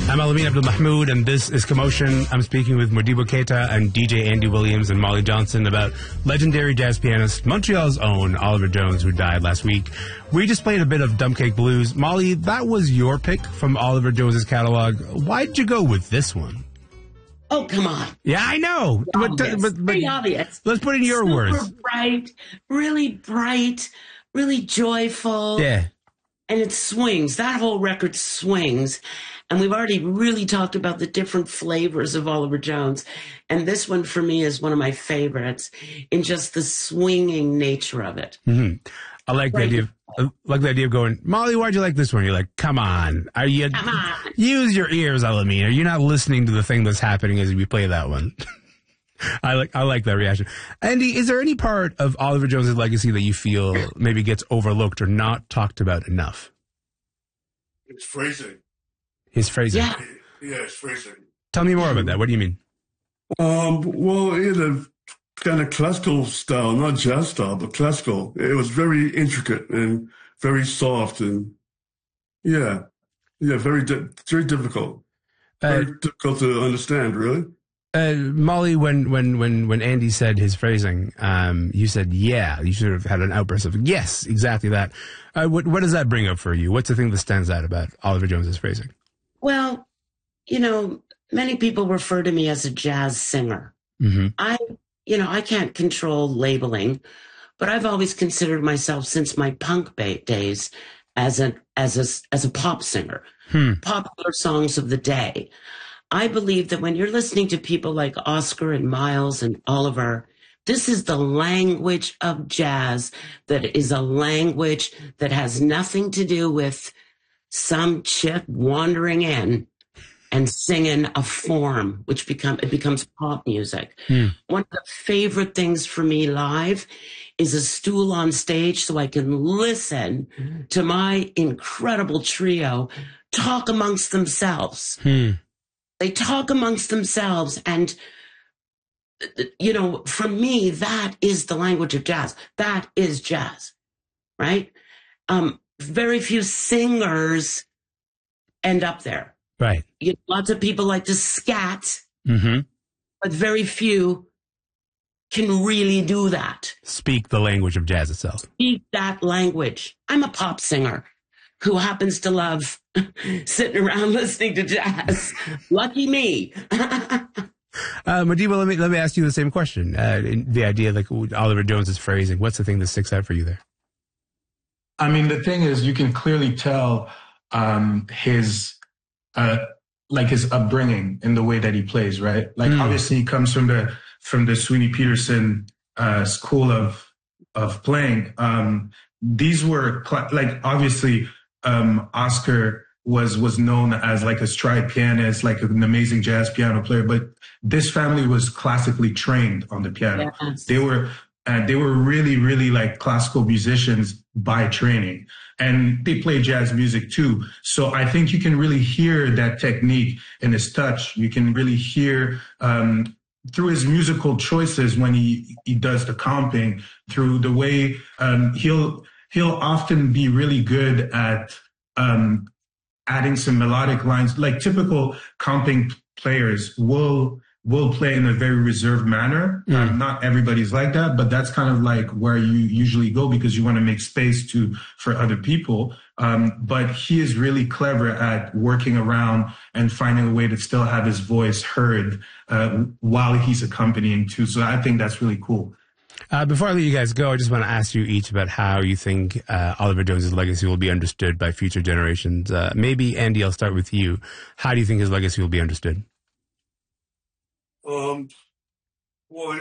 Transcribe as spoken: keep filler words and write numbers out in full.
I'm Alameen Abdul Mahmood, and this is Commotion. I'm speaking with Modibo Keita and D J Andy Williams and Molly Johnson about legendary jazz pianist, Montreal's own Oliver Jones, who died last week. We just played a bit of Dumb Cake Blues. Molly, that was your pick from Oliver Jones's catalog. Why'd you go with this one? Oh, come on. Yeah, I know. But, Obvious. but, but, Pretty obvious. Let's put it in your Super words. bright, really bright, really joyful. Yeah. And it swings. That whole record swings. And we've already really talked about the different flavors of Oliver Jones. And this one for me is one of my favorites in just the swinging nature of it. Mm-hmm. I like Right. the idea of I like the idea of going, Molly, why'd you like this one? You're like, come on. Are you Come on. use your ears, Alameen. Are you not listening to the thing that's happening as we play that one? I like I like that reaction. Andy, is there any part of Oliver Jones's legacy that you feel maybe gets overlooked or not talked about enough? It's phrasing. His phrasing. Yeah. Yeah, it's phrasing. Tell me more about that. What do you mean? Um, well, in a kind of classical style, not jazz style, but classical. It was very intricate and very soft, and yeah, yeah, very, di- very difficult. Very Uh, difficult to understand, really. uh, Molly, when, when, when, when Andy said his phrasing, um, you said, yeah. You sort of had an outburst of, yes, exactly that. Uh, what, what does that bring up for you? What's the thing that stands out about Oliver Jones's phrasing? Well, you know, many people refer to me as a jazz singer. Mm-hmm. I, you know, I can't control labeling, but I've always considered myself since my punk ba- days as a as a as a pop singer, Hmm. popular songs of the day. I believe that when you're listening to people like Oscar and Miles and Oliver, this is the language of jazz that is a language that has nothing to do with some chick wandering in and singing a form, which become it becomes pop music. Hmm. One of the favorite things for me live is a stool on stage so I can listen to my incredible trio talk amongst themselves. Hmm. They talk amongst themselves, and you know, for me, that is the language of jazz. That is jazz, right? Um, very few singers end up there. Right. You know, lots of people like to scat, Mm-hmm. but very few can really do that. Speak the language of jazz itself. Speak that language. I'm a pop singer who happens to love sitting around listening to jazz. Lucky me. Uh, Modibo, let me let me ask you the same question. Uh, in the idea, like Oliver Jones's phrasing, what's the thing that sticks out for you there? I mean, the thing is, you can clearly tell um, his, uh, like his upbringing in the way that he plays, right? Like, Mm. obviously, he comes from the from the Sweeney Peterson uh, school of of playing. Um, these were cl- like obviously, um, Oscar was was known as like a stride pianist, like an amazing jazz piano player, but this family was classically trained on the piano. Yes. They were uh, they were really, really like classical musicians by training, and they play jazz music too. So I think you can really hear that technique in his touch. You can really hear um, through his musical choices when he he does the comping, through the way um, he'll he'll often be really good at um, adding some melodic lines. Like typical comping players will will play in a very reserved manner. Mm. Um, not everybody's like that, but that's kind of like where you usually go because you want to make space to for other people. Um, but he is really clever at working around and finding a way to still have his voice heard uh, while he's accompanying too. So I think that's really cool. Uh, before I let you guys go, I just want to ask you each about how you think uh, Oliver Jones's legacy will be understood by future generations. Uh, maybe, Andy, I'll start with you. How do you think his legacy will be understood? Um, well,